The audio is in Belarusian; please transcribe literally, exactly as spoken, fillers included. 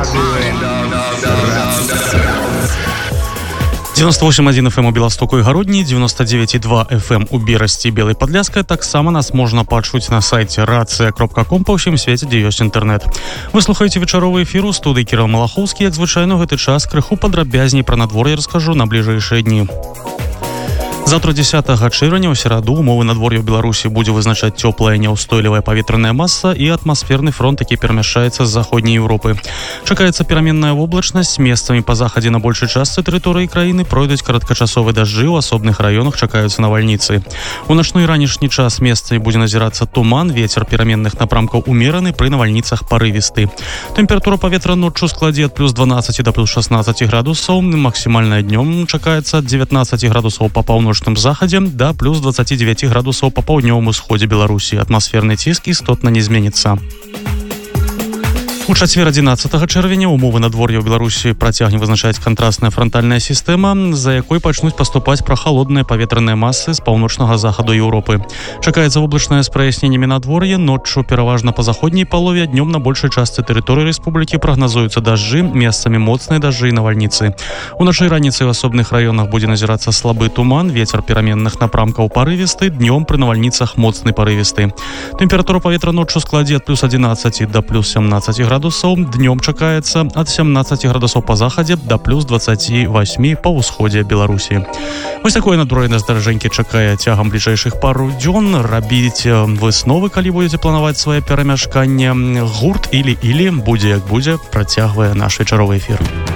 девяносто восемь один эф эм у Беластоку і Гародні, девяносто девять и два эф эм у Берасці і Белай Падляшскай. Таксама нас можна пачуць на сайце рацыя кропка ком па ўсім свеце, дзе ёсць інтэрнэт. Вы слухаеце вечаровы эфір у студыі Кірыл Малахоўскі. Як звычайна, гэты час крыху падрабязней пра надвор'е раскажу на бліжэйшыя дні. Завтра дзесятага чэрвеня ў сераду умовы надвор'я ў Беларусі будзе вызначаць цёплая няўстойлівая паветраная маса і атмасферны фронт, які перамяшчаецца з заходняй Еўропы. Чакаецца пераменная воблачнасць, месцамі па захадзе на большай частцы тэрыторыі краіны пройдуць кароткачасовыя дажджы, у асобных раёнах чакаюцца навальніцы. У начны і ранішні час месцамі будзе назірацца туман, вецер пераменных напрамкаў умераны, пры навальніцах парывісты. Тэмпература паветра ноччу складзе ад плюс дванаццаці да плюс шаснаццаці градусаў, максімальная днём чакаецца ад дзевятнаццаці градусаў па паўночным захадзе да плюс дваццаці дзевяці градусаў па паўднёвым усходзе Беларусі. Атмасферны ціск істотна не зменіцца. У чацвер адзінаццатага чэрвеня умовы надвор'я ў Беларусі працягне вызначаць кантрасная франтальная сістэма, за якой пачнуць паступаць прахалодныя паветраныя масы з паўночнага захаду Еўропы. Чакаецца воблачнае з праясненнямі надвор'я, ноччу пераважна па заходняй палове, днём на большай частцы тэрыторыі рэспублікі прагназуюцца дажджы, месцамі моцныя дажджы і навальніцы. Уначы і раніцай у асобных раёнах будзе назірацца слабы туман, вецер пераменных напрамкаў парывісты, днём пры навальніцах моцны парывісты. Тэмпература паветра ноччу складзе ад плюс адзінаццаці да плюс сямнаццаці градусаў. градусаў, днём чакаецца ад сямнаццаці градусаў па захадзе да плюс дваццаці восьмі па ўсходзе Беларусі. Вось такое надвор'е нас даражэнькі чакае цягам бліжэйшых пару дзён. Рабіць высновы, калі будзеце планаваць свае перамяшканне. Гурт Ілі-Ілі, будзе як будзе, працягвае наш вечаровы эфір.